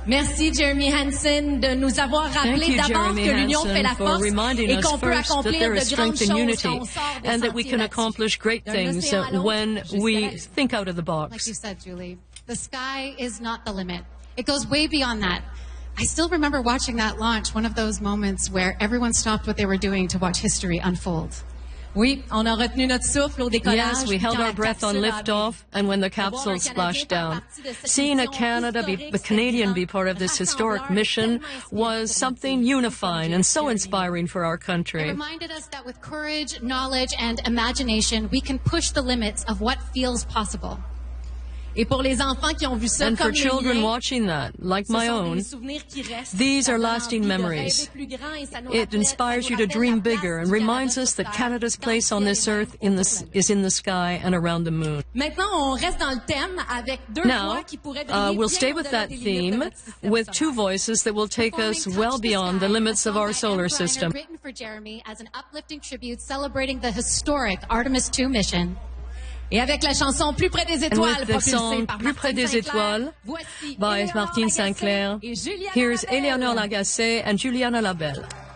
Merci Jeremy Hansen de nous avoir rappelé d'abord que l'union fait la force et qu'on peut accomplir de grandes choses quand on sort des and that we can sentiers accomplish great things when we think out of the box. Like you said, Julie, the sky is not the limit. It goes way beyond that. I still remember watching that launch, one of those moments where everyone stopped what they were doing to watch history unfold. Oui, on a retenu notre souffle au décollage. Yes, we held our breath on liftoff and when the capsule splashed down. Seeing a Canadian be part of this historic mission was something unifying and so inspiring for our It country. reminded us that with courage, knowledge, and imagination, we can push the limits of what feels possible. Et pour les enfants qui ont vu ça And for comme les children miens, watching that, like ce my sont own, des souvenirs qui restent. these Ça are donne lasting envie de memories. rêver plus grand et ça nous It rappelle- inspires ça you nous to rappelle dream la place bigger and du reminds Canada us sur that Terre, Canada's dans place le on ciel this et earth même is in the sky and around the moon. Maintenant, on reste dans le thème avec deux Now, voix qui pourraient briller we'll bien stay with au-delà that des limites de theme notre système with solaire. two voices that will take us Performing well Touch the beyond the Sky, limits a of song our by solar Anne Bryner, system. written for Jeremy as an uplifting tribute celebrating the historic Artemis II mission. Et avec la chanson Plus près des étoiles, with the propulsée song par Plus près Martine des Sinclair, étoiles voici by Éléonore Martine Lagacé Sinclair, et Juliana here's Labelle. Eleanor Lagacé and Juliana Labelle.